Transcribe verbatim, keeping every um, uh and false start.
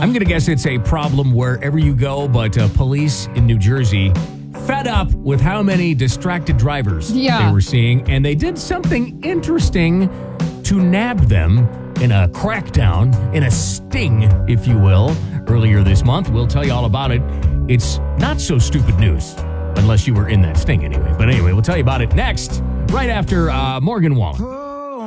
I'm going to guess it's a problem wherever you go, but uh, police in New Jersey fed up with how many distracted drivers Yeah. they were seeing, and they did something interesting to nab them in a crackdown, in a sting, if you will, earlier this month. We'll tell you all about it. It's not so stupid news, unless you were in that sting anyway. But anyway, we'll tell you about it next, right after uh, Morgan Wallen.